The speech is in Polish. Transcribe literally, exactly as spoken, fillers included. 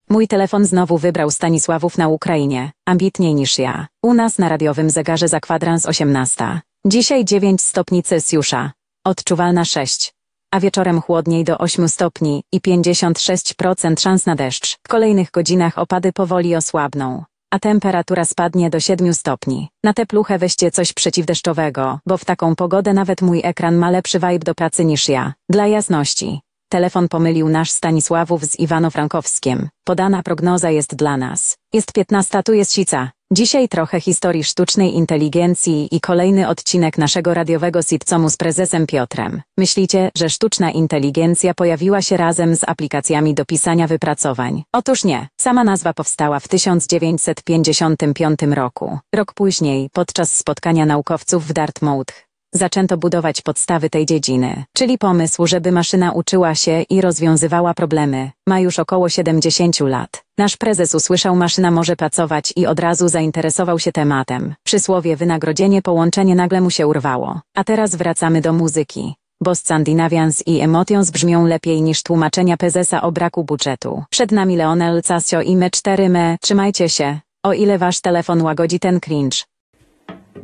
Mój telefon znowu wybrał Stanisławów na Ukrainie, ambitniej niż ja. U nas na radiowym zegarze za kwadrans osiemnasta. Dzisiaj dziewięć stopni Celsjusza. Odczuwalna sześć. A wieczorem chłodniej do ośmiu stopni i pięćdziesiąt sześć procent szans na deszcz. W kolejnych godzinach opady powoli osłabną, a temperatura spadnie do siedmiu stopni. Na tę pluchę weźcie coś przeciwdeszczowego, bo w taką pogodę nawet mój ekran ma lepszy vibe do pracy niż ja. Dla jasności. Telefon pomylił nasz Stanisławów z Iwano-Frankowskiem. Podana prognoza jest dla nas. Jest piętnasta, tu jest sica. Dzisiaj trochę historii sztucznej inteligencji i kolejny odcinek naszego radiowego sitcomu z prezesem Piotrem. Myślicie, że sztuczna inteligencja pojawiła się razem z aplikacjami do pisania wypracowań? Otóż nie. Sama nazwa powstała w tysiąc dziewięćset pięćdziesiątym piątym roku. Rok później, podczas spotkania naukowców w Dartmouth, zaczęto budować podstawy tej dziedziny, czyli pomysł, żeby maszyna uczyła się i rozwiązywała problemy, ma już około siedemdziesiąt lat. Nasz prezes usłyszał, maszyna może pracować i od razu zainteresował się tematem. Przysłowie wynagrodzenie połączenie nagle mu się urwało. A teraz wracamy do muzyki, bo Scandinavians i Emotions brzmią lepiej niż tłumaczenia prezesa o braku budżetu. Przed nami Leonel Casio i me cztery me, trzymajcie się, o ile wasz telefon łagodzi ten cringe.